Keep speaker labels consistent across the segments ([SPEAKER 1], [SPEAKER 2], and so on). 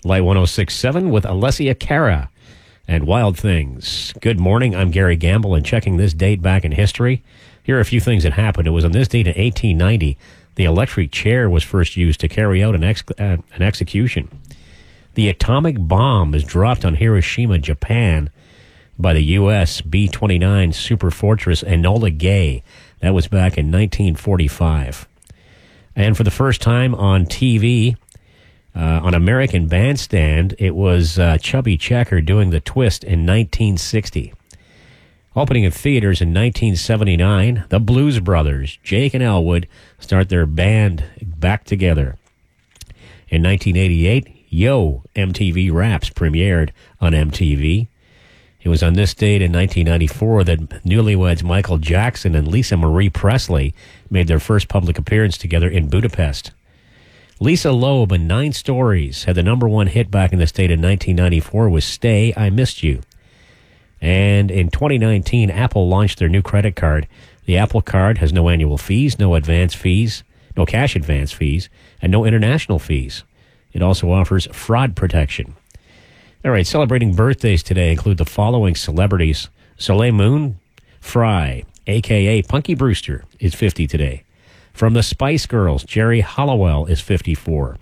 [SPEAKER 1] Light 106.7 with Alessia Cara and Wild Things. Good morning, I'm Gary Gamble, and checking this date back in history, here are a few things that happened. It was on this date in 1890, the electric chair was first used to carry out an execution. The atomic bomb is dropped on Hiroshima, Japan, by the U.S. B-29 Superfortress Enola Gay. That was back in 1945. And for the first time on TV, on American Bandstand, it was Chubby Checker doing the twist in 1960. Opening in theaters in 1979, the Blues Brothers, Jake and Elwood, start their band back together. In 1988, Yo! MTV Raps premiered on MTV. It was on this date in 1994 that newlyweds Michael Jackson and Lisa Marie Presley made their first public appearance together in Budapest. Lisa Loeb and 9 Stories had the number one hit back in the state in 1994 with Stay, I Missed You. And in 2019, Apple launched their new credit card. The Apple Card has no annual fees, no advance fees, no cash advance fees, and no international fees. It also offers fraud protection. All right, celebrating birthdays today include the following celebrities. Soleil Moon Frye, a.k.a. Punky Brewster, is 50 today. From the Spice Girls, Jerry Halliwell is 54.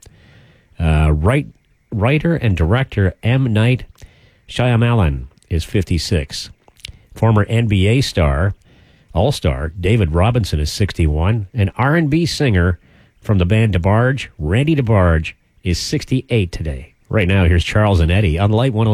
[SPEAKER 1] Writer and director M. Night Shyamalan is 56. Former NBA star, All-Star, David Robinson is 61. And R&B singer from the band DeBarge, Randy DeBarge, is 68 today. Right now, here's Charles and Eddie on Light 106.